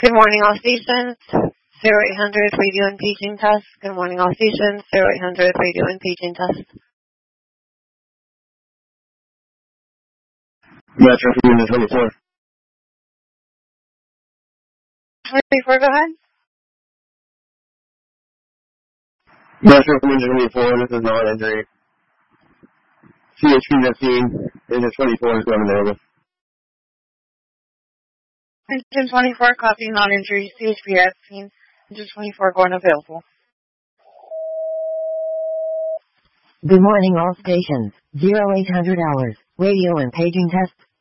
Good morning, all stations. 0800 radio and paging test. Good morning, all stations. 0800 radio and paging test. Metro for unit 24. 24, go ahead. Metro for unit 24, this is non-injury. CHP 15, unit 24 is unavailable. Engine 24, copy non-injury. CHP 15. Engine 24 going available. Good morning, all stations. 0800 hours. Radio and paging test.